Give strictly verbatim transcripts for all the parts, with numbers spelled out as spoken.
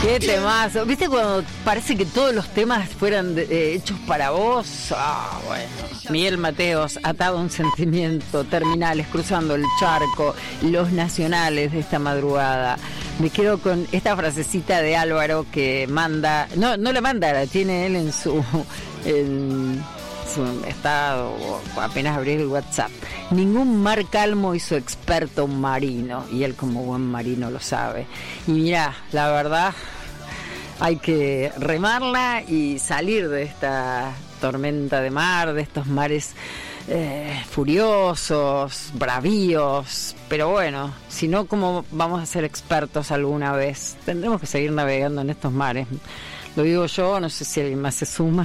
Qué temazo. ¿Viste cuando parece que todos los temas fueran de, eh, hechos para vos? Ah, bueno. Miguel Mateos, Atado a un sentimiento, Terminales, Cruzando el charco, Los nacionales de esta madrugada. Me quedo con esta frasecita de Álvaro que manda, no, no la manda, la tiene él en su, en su estado, apenas abrir el WhatsApp. Ningún mar calmo hizo experto un marino, y él como buen marino lo sabe. Y mirá, la verdad, hay que remarla y salir de esta tormenta de mar, de estos mares eh, furiosos, bravíos. Pero bueno, si no, ¿cómo vamos a ser expertos alguna vez? Tendremos que seguir navegando en estos mares. Lo digo yo, no sé si alguien más se suma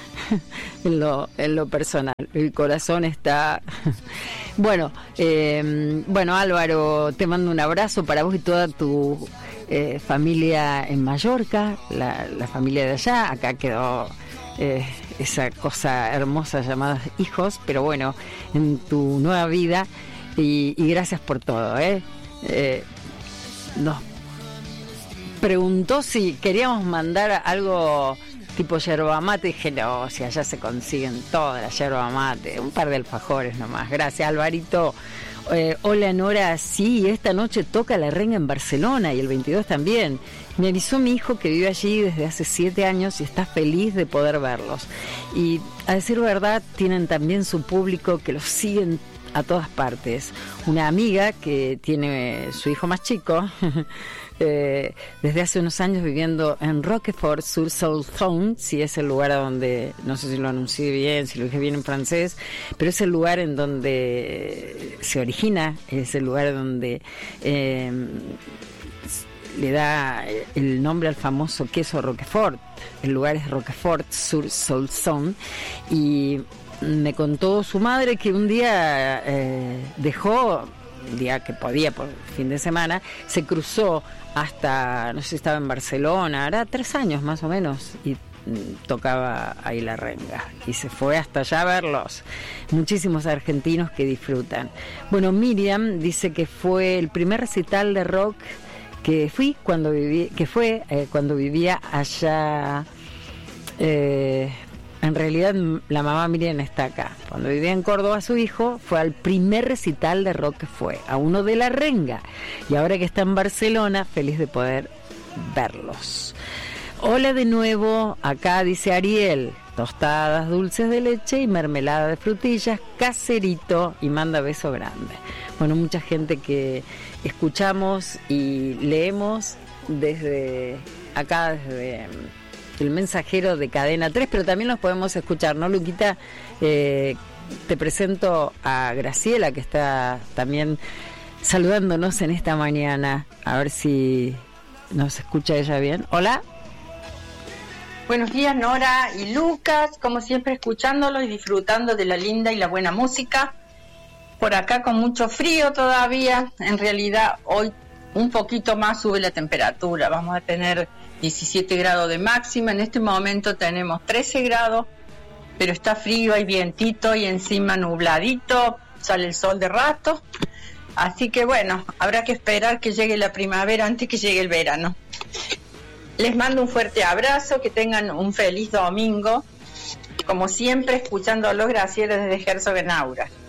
en lo, en lo personal. El corazón está... Bueno, eh, bueno, Álvaro, te mando un abrazo para vos y toda tu eh, familia en Mallorca, la, la familia de allá. Acá quedó eh, esa cosa hermosa llamada hijos, pero bueno, en tu nueva vida. Y, y gracias por todo, ¿eh? eh nos preguntó si queríamos mandar algo tipo yerba mate. Dije, no, si allá se consiguen todas las yerba mate, un par de alfajores nomás. Gracias, Alvarito. Eh, hola, Nora. Sí, esta noche toca La Renga en Barcelona y el veintidós también. Me avisó mi hijo que vive allí desde hace siete años y está feliz de poder verlos. Y a decir verdad, tienen también su público que los siguen a todas partes. Una amiga que tiene su hijo más chico eh, desde hace unos años viviendo en Roquefort sur Soulzone, si es el lugar a donde, no sé si lo anuncié bien, si lo dije bien en francés, pero es el lugar en donde se origina, es el lugar donde eh, le da el nombre al famoso queso Roquefort. El lugar es Roquefort sur Soulzone, y me contó su madre que un día eh, dejó, un día que podía por fin de semana, se cruzó hasta, no sé si estaba en Barcelona, era tres años más o menos, y mm, tocaba ahí La Renga, y se fue hasta allá a verlos. Muchísimos argentinos que disfrutan. Bueno, Miriam dice que fue el primer recital de rock que fui cuando viví, que fue eh, cuando vivía allá. Eh, En realidad la mamá Miriam está acá. Cuando vivía en Córdoba su hijo fue al primer recital de rock que fue, a uno de La Renga. Y ahora que está en Barcelona, feliz de poder verlos. Hola de nuevo, acá dice Ariel, tostadas dulces de leche y mermelada de frutillas, caserito, y manda beso grande. Bueno, mucha gente que escuchamos y leemos desde acá, desde El Mensajero de Cadena tres, pero también los podemos escuchar, ¿no, Luquita? Eh, te presento a Graciela, que está también saludándonos en esta mañana. A ver si nos escucha ella bien. Hola. Buenos días, Nora y Lucas, como siempre escuchándolo y disfrutando de la linda y la buena música. Por acá con mucho frío todavía, en realidad hoy un poquito más sube la temperatura, vamos a tener diecisiete grados de máxima, en este momento tenemos trece grados, pero está frío, hay vientito y encima nubladito, sale el sol de rato, así que bueno, habrá que esperar que llegue la primavera antes que llegue el verano. Les mando un fuerte abrazo, que tengan un feliz domingo, como siempre escuchando a los Gracieles desde Herzogenaurach.